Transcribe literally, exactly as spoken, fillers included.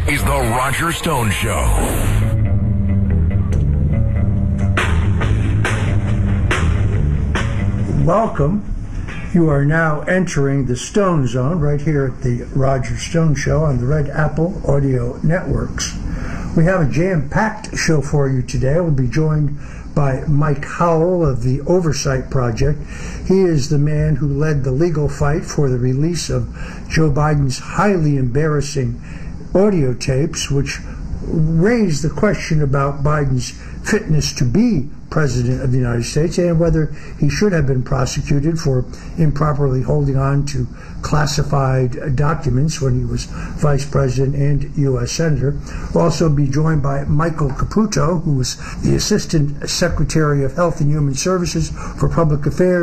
is The Roger Stone Show. Welcome. You are now entering the Stone Zone right here at the Roger Stone Show on the Red Apple Audio Networks. We have a jam-packed show for you today. We'll be joined by Mike Howell of the Oversight Project. He is the man who led the legal fight for the release of Joe Biden's highly embarrassing audio tapes, which raised the question about Biden's fitness to be President of the United States and whether he should have been prosecuted for improperly holding on to classified documents when he was Vice President and U S Senator. We'll also be joined by Michael Caputo, who was the Assistant Secretary of Health and Human Services for Public Affairs